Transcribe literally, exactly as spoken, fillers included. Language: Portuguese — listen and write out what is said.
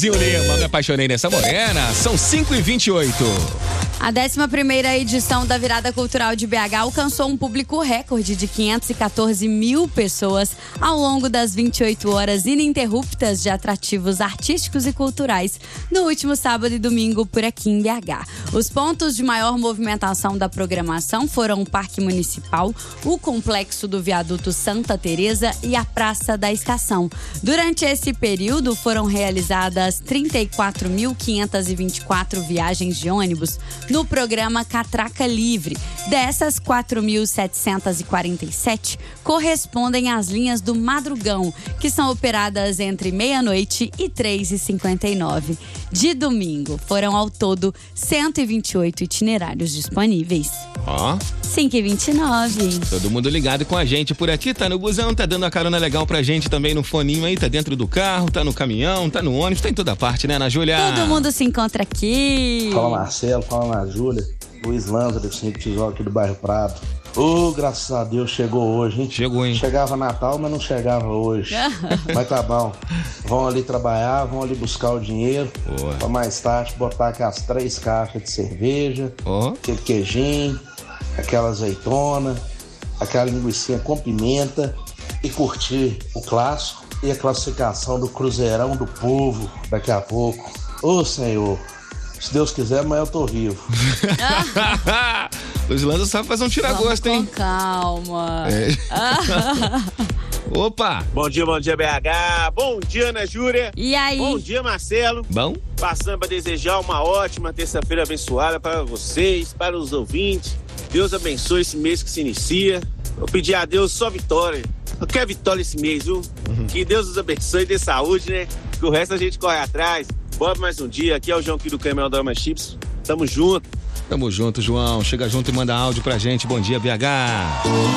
Joãozinho Lima, me apaixonei nessa morena. São cinco e vinte e oito. A décima primeira edição da Virada Cultural de B H alcançou um público recorde de quinhentos e quatorze mil pessoas ao longo das vinte e oito horas ininterruptas de atrativos artísticos e culturais no último sábado e domingo por aqui em B H. Os pontos de maior movimentação da programação foram o Parque Municipal, o Complexo do Viaduto Santa Teresa e a Praça da Estação. Durante esse período foram realizadas trinta e quatro mil quinhentas e vinte e quatro viagens de ônibus no programa Catraca Livre. Dessas, quatro mil setecentas e quarenta e sete correspondem às linhas do Madrugão, que são operadas entre meia-noite e três e cinquenta e nove de domingo. Foram ao todo cento e vinte e oito itinerários disponíveis. Ó. cinco e vinte e nove. Todo mundo ligado com a gente por aqui, tá no busão, tá dando a carona legal pra gente também no foninho aí, tá dentro do carro, tá no caminhão, tá no ônibus, tá em toda parte, né, Ana Júlia? Todo mundo se encontra aqui. Fala Marcelo, fala Ana Júlia, Luiz Lanza do Cinco Tijolos aqui do bairro Prado. Ô, oh, graças a Deus chegou hoje, hein? Chegou, hein? Chegava Natal, mas não chegava hoje. Mas tá bom. Vão ali trabalhar, vão ali buscar o dinheiro. Boa. Pra mais tarde botar aquelas três caixas de cerveja, oh. aquele queijinho, aquela azeitona, aquela linguiça com pimenta e curtir o clássico e a classificação do Cruzeirão do Povo daqui a pouco. Ô, oh, Senhor, se Deus quiser, amanhã eu tô vivo. Luiz Lanza sabe fazer um tira-gosto, hein? Com calma. É. Opa! Bom dia, bom dia, B H. Bom dia, Ana Júlia. E aí? Bom dia, Marcelo. Bom? Passando para desejar uma ótima terça-feira abençoada para vocês, para os ouvintes. Deus abençoe esse mês que se inicia. Vou pedir a Deus só vitória. Eu quero vitória esse mês, viu? Uhum. Que Deus nos abençoe e dê saúde, né? Que o resto a gente corre atrás. Bora mais um dia. Aqui é o João aqui do Caminhão da Alma Chips. Tamo junto. Tamo junto, João. Chega junto e manda áudio pra gente. Bom dia, B H.